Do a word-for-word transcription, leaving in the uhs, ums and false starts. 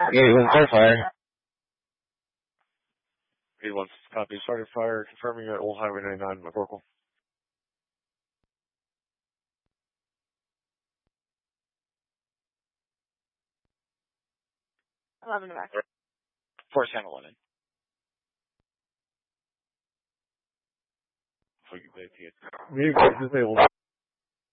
Yeah, you want to fire. eight one copy. Started fire. Confirming at Old Highway ninety-nine, McCorkle. eleven to back. Four ten eleven. Vehicle disabled.